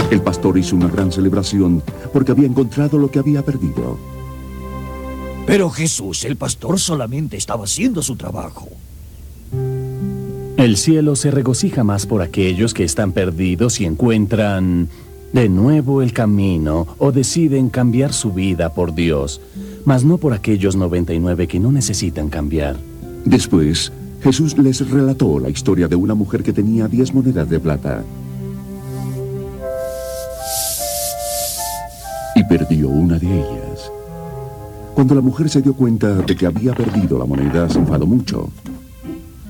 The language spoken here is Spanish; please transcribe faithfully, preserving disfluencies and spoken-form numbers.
El pastor hizo una gran celebración porque había encontrado lo que había perdido. Pero Jesús, el pastor, solamente estaba haciendo su trabajo. El cielo se regocija más por aquellos que están perdidos y encuentran de nuevo el camino o deciden cambiar su vida por Dios, mas no por aquellos noventa y nueve que no necesitan cambiar. Después, Jesús les relató la historia de una mujer que tenía diez monedas de plata y perdió una de ellas. Cuando la mujer se dio cuenta de que había perdido la moneda, se enfadó mucho.